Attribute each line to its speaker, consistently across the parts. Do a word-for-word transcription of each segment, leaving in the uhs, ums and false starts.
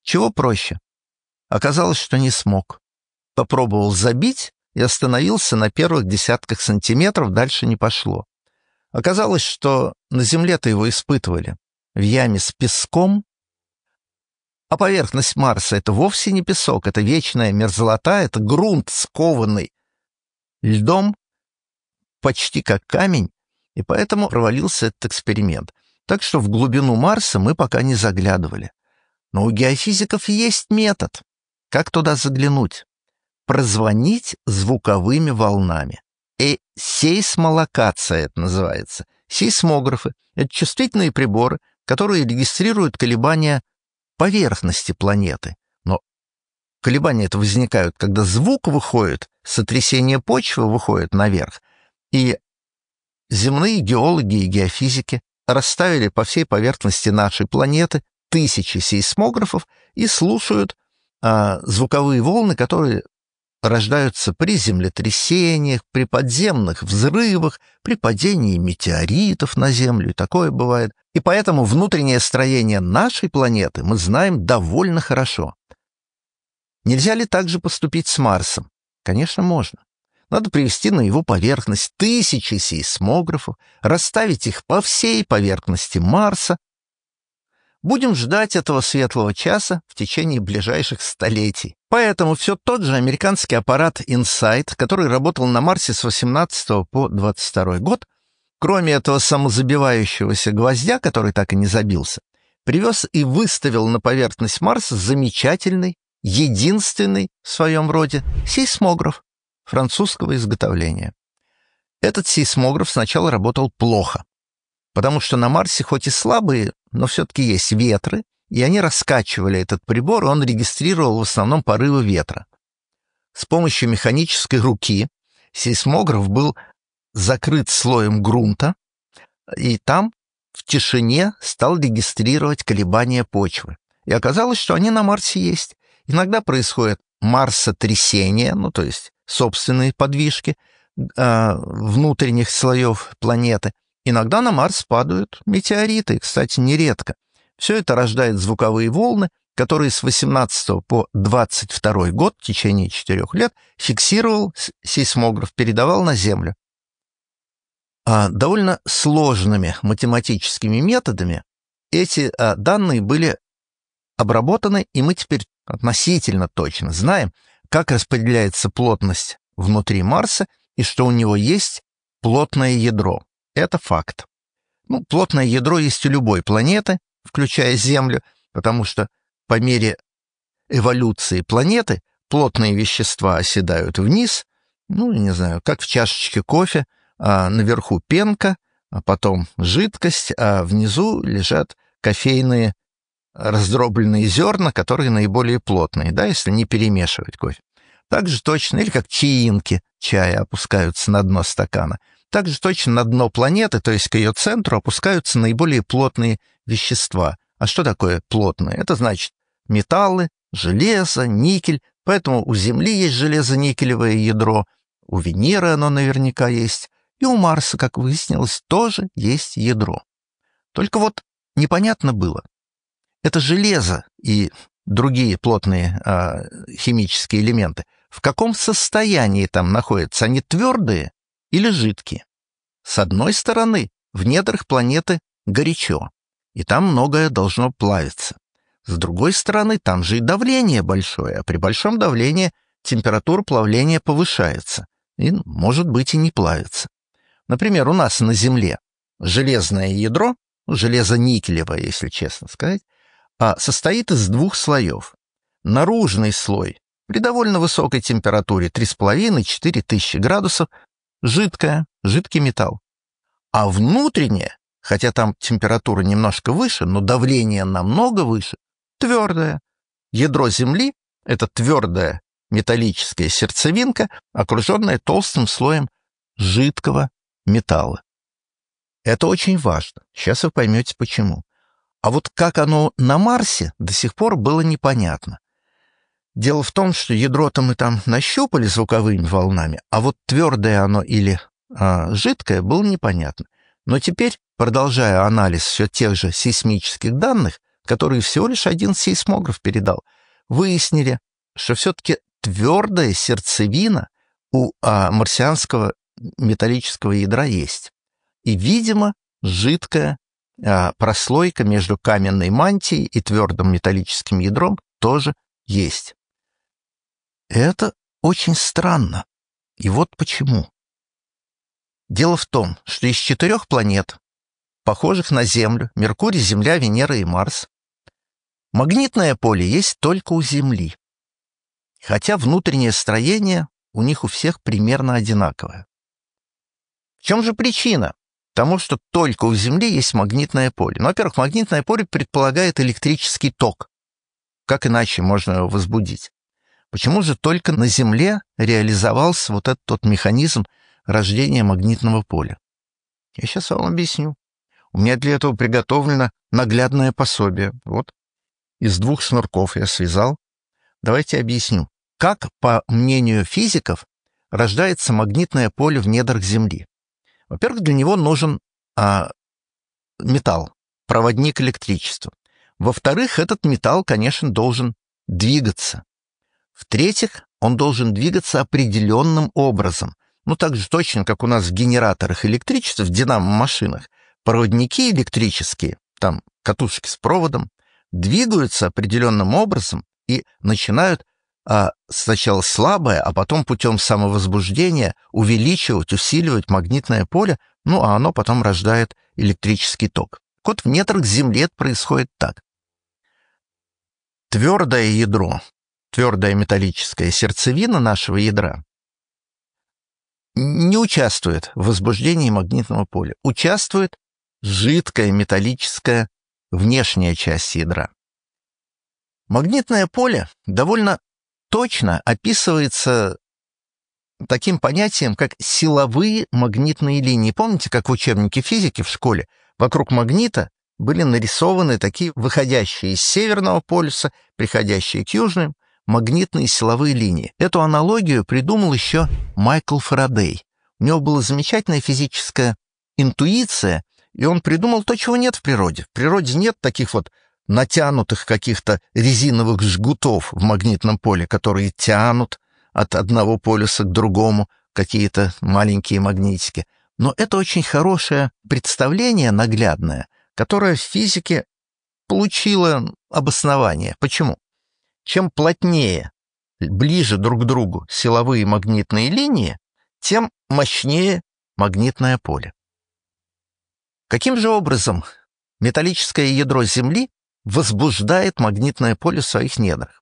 Speaker 1: Чего проще? Оказалось, что не смог. Попробовал забить и остановился на первых десятках сантиметров, дальше не пошло. Оказалось, что на Земле-то его испытывали в яме с песком, а поверхность Марса — это вовсе не песок, это вечная мерзлота, это грунт, скованный льдом, почти как камень, и поэтому провалился этот эксперимент. Так что в глубину Марса мы пока не заглядывали. Но у геофизиков есть метод. Как туда заглянуть? Прозвонить звуковыми волнами. И сейсмолокация это называется. Сейсмографы — это чувствительные приборы, которые регистрируют колебания поверхности планеты. Но колебания это возникают, когда звук выходит, сотрясение почвы выходит наверх. И земные геологи и геофизики расставили по всей поверхности нашей планеты тысячи сейсмографов и слушают а, звуковые волны, которые рождаются при землетрясениях, при подземных взрывах, при падении метеоритов на Землю, и такое бывает. И поэтому внутреннее строение нашей планеты мы знаем довольно хорошо. Нельзя ли также поступить с Марсом? Конечно, можно. Надо привести на его поверхность тысячи сейсмографов, расставить их по всей поверхности Марса. Будем ждать этого светлого часа в течение ближайших столетий. Поэтому все тот же американский аппарат «Инсайт», который работал на Марсе с восемнадцатого по двадцать второй год, кроме этого самозабивающегося гвоздя, который так и не забился, привез и выставил на поверхность Марса замечательный, единственный в своем роде сейсмограф французского изготовления. Этот сейсмограф сначала работал плохо, потому что на Марсе хоть и слабые, но все-таки есть ветры, и они раскачивали этот прибор, и он регистрировал в основном порывы ветра. С помощью механической руки сейсмограф был закрыт слоем грунта, и там в тишине стал регистрировать колебания почвы. И оказалось, что они на Марсе есть. Иногда происходит марсотрясение, ну то есть собственные подвижки э, внутренних слоев планеты. Иногда на Марс падают метеориты, кстати, нередко. Все это рождает звуковые волны, которые с восемнадцатого по двадцать второй год, в течение четырех лет, фиксировал сейсмограф, передавал на Землю. А довольно сложными математическими методами эти а, данные были обработаны, и мы теперь относительно точно знаем, как распределяется плотность внутри Марса и что у него есть плотное ядро. Это факт. Ну, плотное ядро есть у любой планеты, включая Землю, потому что по мере эволюции планеты плотные вещества оседают вниз, ну, не знаю, как в чашечке кофе, а наверху пенка, а потом жидкость, а внизу лежат кофейные раздробленные зерна, которые наиболее плотные, да, если не перемешивать кофе. Так же точно, или как чаинки чая опускаются на дно стакана, так же точно на дно планеты, то есть к ее центру, опускаются наиболее плотные вещества. А что такое плотные? Это значит металлы, железо, никель. Поэтому у Земли есть железо-никелевое ядро, у Венеры оно наверняка есть, и у Марса, как выяснилось, тоже есть ядро. Только вот непонятно было, это железо и другие плотные а, химические элементы, в каком состоянии там находятся? Они твердые или жидкие? С одной стороны, в недрах планеты горячо, и там многое должно плавиться. С другой стороны, там же и давление большое, а при большом давлении температура плавления повышается, и, может быть, и не плавится. Например, у нас на Земле железное ядро, ну, железо-никелевое, если честно сказать, а состоит из двух слоев. Наружный слой при довольно высокой температуре три с половиной — четыре тысячи градусов, жидкое, жидкий металл. А внутреннее, хотя там температура немножко выше, но давление намного выше, твердое. Ядро Земли — это твердая металлическая сердцевинка, окруженная толстым слоем жидкого металла. Это очень важно. Сейчас вы поймете, почему. А вот как оно на Марсе, до сих пор было непонятно. Дело в том, что ядро-то мы там нащупали звуковыми волнами, а вот твердое оно или а, жидкое было непонятно. Но теперь, продолжая анализ все тех же сейсмических данных, который всего лишь один сейсмограф передал, выяснили, что все-таки твердая сердцевина у а, марсианского металлического ядра есть. И, видимо, жидкая а, прослойка между каменной мантией и твердым металлическим ядром тоже есть. Это очень странно. И вот почему. Дело в том, что из четырех планет, похожих на Землю, Меркурий, Земля, Венера и Марс, магнитное поле есть только у Земли, хотя внутреннее строение у них у всех примерно одинаковое. В чем же причина тому, что только у Земли есть магнитное поле? Ну, во-первых, магнитное поле предполагает электрический ток. Как иначе можно его возбудить? Почему же только на Земле реализовался вот этот тот механизм рождения магнитного поля? Я сейчас вам объясню. У меня для этого приготовлено наглядное пособие. Вот из двух шнурков я связал. Давайте объясню. Как, по мнению физиков, рождается магнитное поле в недрах Земли? Во-первых, для него нужен а, металл, проводник электричества. Во-вторых, этот металл, конечно, должен двигаться. В-третьих, он должен двигаться определенным образом. Ну, так же точно, как у нас в генераторах электричества, в динамо-машинах, проводники электрические, там катушки с проводом, двигаются определенным образом и начинают а, сначала слабое, а потом путем самовозбуждения увеличивать, усиливать магнитное поле, ну, а оно потом рождает электрический ток. Вот в недрах Земли это происходит так. Твердое ядро, твердая металлическая сердцевина нашего ядра не участвует в возбуждении магнитного поля. Участвует жидкая металлическая внешняя часть ядра. Магнитное поле довольно точно описывается таким понятием, как силовые магнитные линии. Помните, как в учебнике физики в школе вокруг магнита были нарисованы такие выходящие из северного полюса, приходящие к южным, магнитные силовые линии. Эту аналогию придумал еще Майкл Фарадей. У него была замечательная физическая интуиция, и он придумал то, чего нет в природе. В природе нет таких вот натянутых каких-то резиновых жгутов в магнитном поле, которые тянут от одного полюса к другому какие-то маленькие магнитики. Но это очень хорошее представление наглядное, которое в физике получило обоснование. Почему? Чем плотнее, ближе друг к другу силовые магнитные линии, тем мощнее магнитное поле. Каким же образом металлическое ядро Земли возбуждает магнитное поле в своих недрах?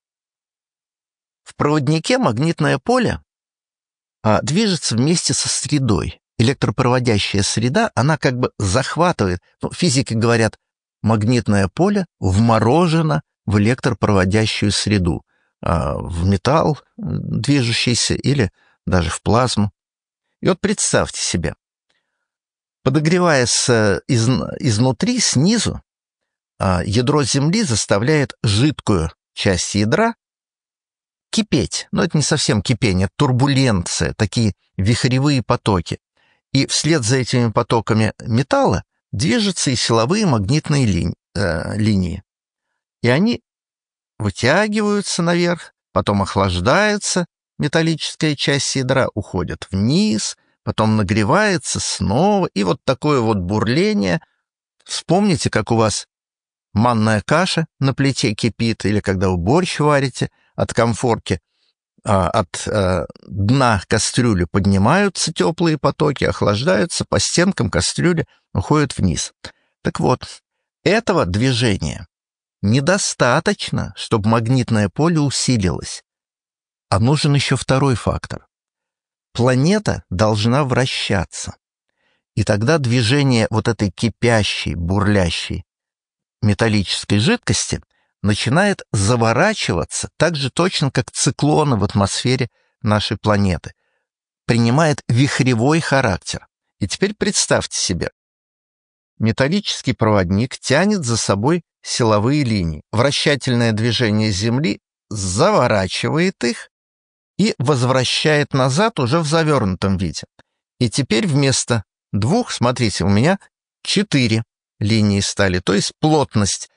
Speaker 1: В проводнике магнитное поле а, движется вместе со средой. Электропроводящая среда, она как бы захватывает, ну, физики говорят, магнитное поле вморожено в электропроводящую среду, а, в металл движущийся или даже в плазму. И вот представьте себе, подогреваясь из, изнутри, снизу, а, ядро Земли заставляет жидкую часть ядра кипеть. Но это не совсем кипение, это турбуленция, такие вихревые потоки. И вслед за этими потоками металла движутся и силовые магнитные линии. Э, линии. И они вытягиваются наверх, потом охлаждаются, металлическая часть ядра уходит вниз, потом нагревается снова, и вот такое вот бурление. Вспомните, как у вас манная каша на плите кипит, или когда вы борщ варите, от конфорки, а, от а, дна кастрюли поднимаются теплые потоки, охлаждаются, по стенкам кастрюли уходят вниз. Так вот, этого движения недостаточно, чтобы магнитное поле усилилось. А нужен еще второй фактор. Планета должна вращаться. И тогда движение вот этой кипящей, бурлящей металлической жидкости начинает заворачиваться так же точно, как циклоны в атмосфере нашей планеты. Принимает вихревой характер. И теперь представьте себе, металлический проводник тянет за собой силовые линии. Вращательное движение Земли заворачивает их и возвращает назад уже в завернутом виде. И теперь вместо двух, смотрите, у меня четыре линии стали, то есть плотность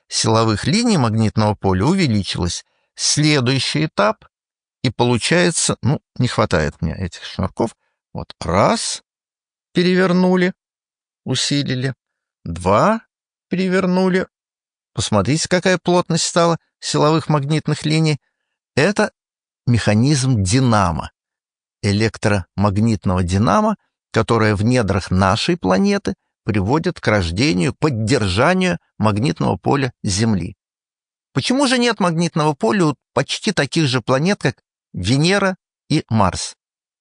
Speaker 1: силовых линий магнитного поля увеличилась. Следующий этап, и получается, ну, не хватает мне этих шнурков. Вот раз, перевернули, усилили. Два, перевернули. Посмотрите, какая плотность стала силовых магнитных линий. Это механизм динамо, электромагнитного динамо, которое в недрах нашей планеты приводит к рождению, поддержанию магнитного поля Земли. Почему же нет магнитного поля у почти таких же планет, как Венера и Марс?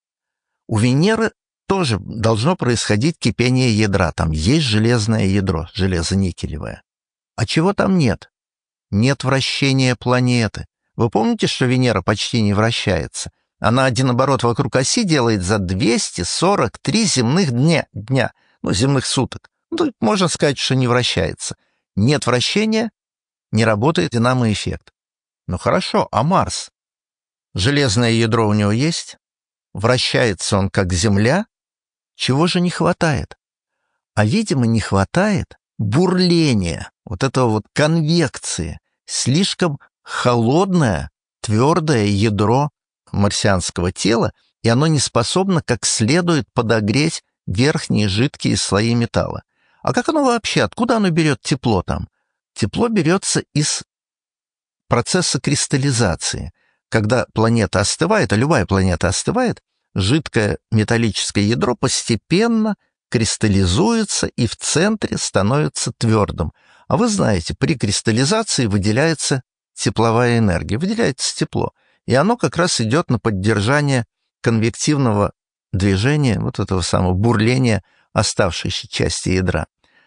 Speaker 1: У Венеры тоже должно происходить кипение ядра. Там есть железное ядро, железо-никелевое. А чего там нет? Нет вращения планеты. Вы помните, что Венера почти не вращается? Она один оборот вокруг оси делает за двести сорок три земных дня, дня ну, земных суток. Ну, можно сказать, что не вращается. Нет вращения, не работает динамоэффект. Ну хорошо, а Марс? Железное ядро у него есть? Вращается он как Земля? Чего же не хватает? А, видимо, не хватает бурления, вот этого вот конвекции. Слишком холодное, твердое ядро марсианского тела, и оно не способно как следует подогреть верхние жидкие слои металла. А как оно вообще, откуда оно берет тепло там? Тепло берется из процесса кристаллизации. Когда планета остывает, а любая планета остывает, жидкое металлическое ядро постепенно кристаллизуется и в центре становится твердым. А вы знаете, при кристаллизации выделяется тепловая энергия, выделяется тепло. И оно как раз идет на поддержание конвективного движения, вот этого самого бурления оставшейся части ядра.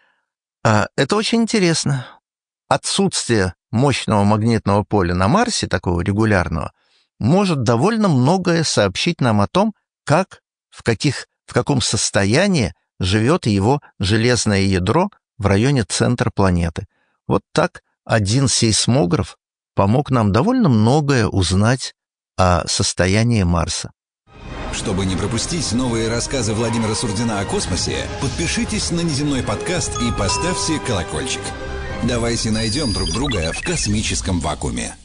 Speaker 1: А это очень интересно. Отсутствие мощного магнитного поля на Марсе, такого регулярного, может довольно многое сообщить нам о том, как, в, каких, в каком состоянии живет его железное ядро в районе центра планеты. Вот так один сейсмограф помог нам довольно многое узнать о состоянии Марса.
Speaker 2: Чтобы не пропустить новые рассказы Владимира Сурдина о космосе, подпишитесь на «Неземной подкаст» и поставьте колокольчик. Давайте найдем друг друга в космическом вакууме.